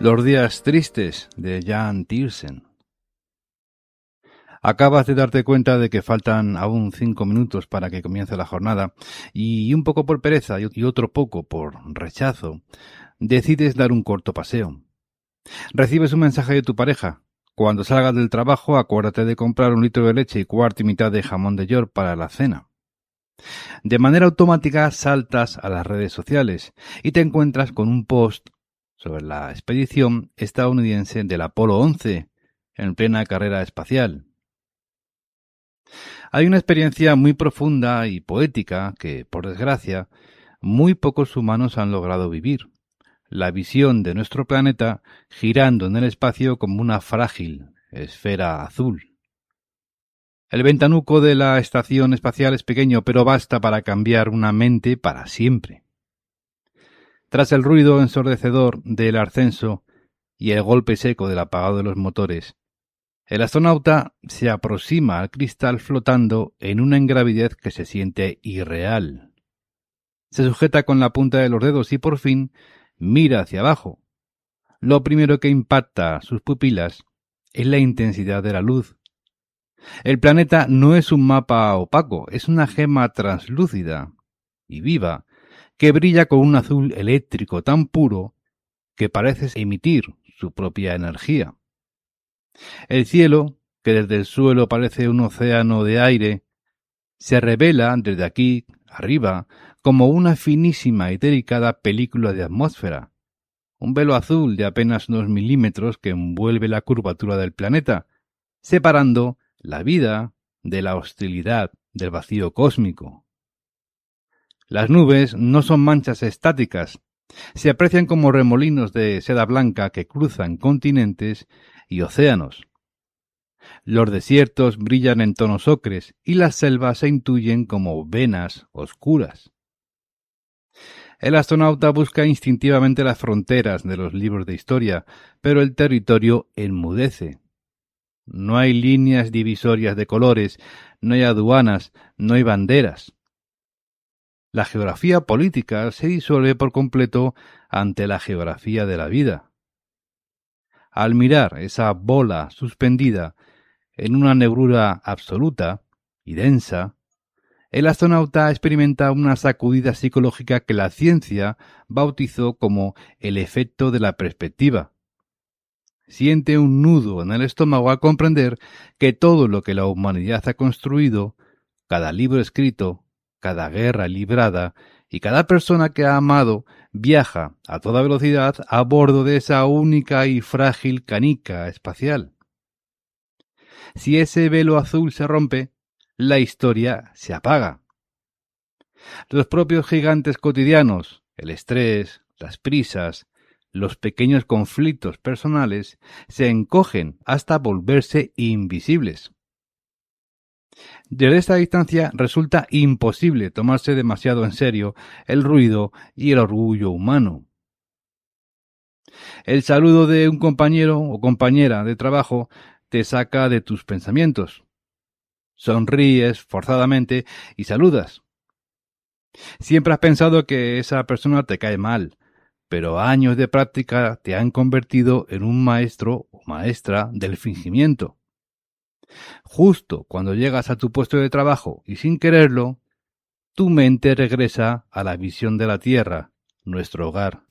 Los días tristes de Jan Tiersen. Acabas de darte cuenta de que faltan aún 5 minutos para que comience la jornada y un poco por pereza y otro poco por rechazo, decides dar un corto paseo. Recibes un mensaje de tu pareja. Cuando salgas del trabajo, acuérdate de comprar 1 litro de leche y cuarto y mitad de jamón de York para la cena. De manera automática saltas a las redes sociales y te encuentras con un post sobre la expedición estadounidense del Apolo 11 en plena carrera espacial. Hay una experiencia muy profunda y poética que, por desgracia, muy pocos humanos han logrado vivir. La visión de nuestro planeta girando en el espacio como una frágil esfera azul. El ventanuco de la estación espacial es pequeño, pero basta para cambiar una mente para siempre. Tras el ruido ensordecedor del ascenso y el golpe seco del apagado de los motores, el astronauta se aproxima al cristal flotando en una ingravidez que se siente irreal. Se sujeta con la punta de los dedos y por fin mira hacia abajo. Lo primero que impacta sus pupilas es la intensidad de la luz. El planeta no es un mapa opaco, es una gema translúcida y viva que brilla con un azul eléctrico tan puro que parece emitir su propia energía. El cielo, que desde el suelo parece un océano de aire, se revela desde aquí, arriba, como una finísima y delicada película de atmósfera, un velo azul de apenas unos milímetros que envuelve la curvatura del planeta, separando la vida de la hostilidad del vacío cósmico. Las nubes no son manchas estáticas, se aprecian como remolinos de seda blanca que cruzan continentes y océanos. Los desiertos brillan en tonos ocres y las selvas se intuyen como venas oscuras. El astronauta busca instintivamente las fronteras de los libros de historia, pero el territorio enmudece. No hay líneas divisorias de colores, no hay aduanas, no hay banderas. La geografía política se disuelve por completo ante la geografía de la vida. Al mirar esa bola suspendida en una negrura absoluta y densa, el astronauta experimenta una sacudida psicológica que la ciencia bautizó como el efecto de la perspectiva. Siente un nudo en el estómago al comprender que todo lo que la humanidad ha construido, cada libro escrito, cada guerra librada y cada persona que ha amado viaja a toda velocidad a bordo de esa única y frágil canica espacial. Si ese velo azul se rompe, la historia se apaga. Los propios gigantes cotidianos, el estrés, las prisas, los pequeños conflictos personales se encogen hasta volverse invisibles. Desde esta distancia resulta imposible tomarse demasiado en serio el ruido y el orgullo humano. El saludo de un compañero o compañera de trabajo te saca de tus pensamientos. Sonríes forzadamente y saludas. Siempre has pensado que esa persona te cae mal, pero años de práctica te han convertido en un maestro o maestra del fingimiento. Justo cuando llegas a tu puesto de trabajo y sin quererlo, tu mente regresa a la visión de la Tierra, nuestro hogar.